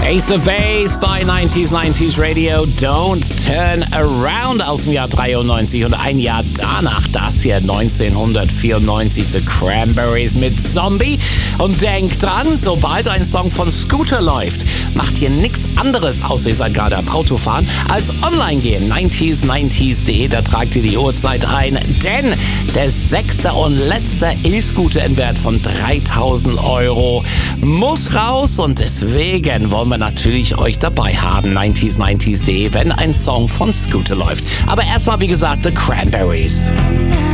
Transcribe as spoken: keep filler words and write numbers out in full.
Ace of Base bei neunzig neunzig Radio. Don't Turn Around aus dem Jahr dreiundneunzig und ein Jahr danach das hier neunzehnhundertvierundneunzig The Cranberries mit Zombie. Und denkt dran, sobald ein Song von Scooter läuft, macht ihr nichts anderes, außer ihr seid gerade am Autofahren, als online gehen. neunzig neunzig punkt de, da tragt ihr die Uhrzeit ein, denn der sechste und letzte E-Scooter im Wert von dreitausend Euro muss raus und deswegen wollen wir natürlich euch dabei haben, neunzig neunzig punkt de, wenn ein Song von Scooter läuft. Aber erstmal, wie gesagt, The Cranberries.